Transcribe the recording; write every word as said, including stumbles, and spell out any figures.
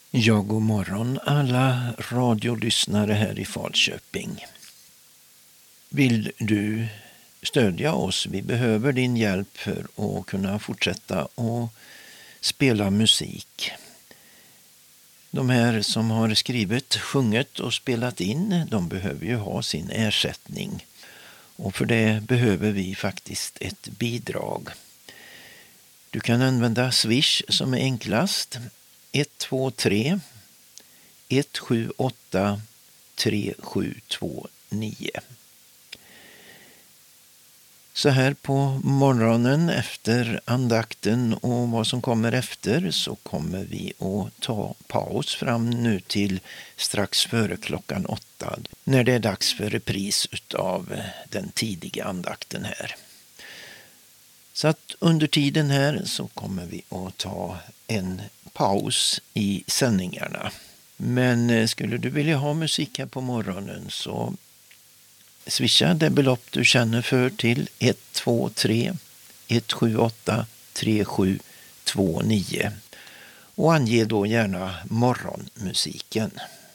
Ja, god morgon alla radiolyssnare här i Falköping. Vill du stödja oss? Vi behöver din hjälp för att kunna fortsätta och spela musik. De här som har skrivit, sjungit och spelat in, de behöver ju ha sin ersättning. Och för det behöver vi faktiskt ett bidrag. Du kan använda Swish som är enklast. ett två tre ett sju åtta tre sju två nio. Så här på morgonen efter andakten och vad som kommer efter så kommer vi att ta paus fram nu till strax före klockan åtta när det är dags för repris av den tidiga andakten här. Så att under tiden här så kommer vi att ta en paus i sändningarna. Men skulle du vilja ha musik här på morgonen så swisha det belopp du känner för till ett två tre ett sju åtta tre sju två nio och ange då gärna morgonmusiken.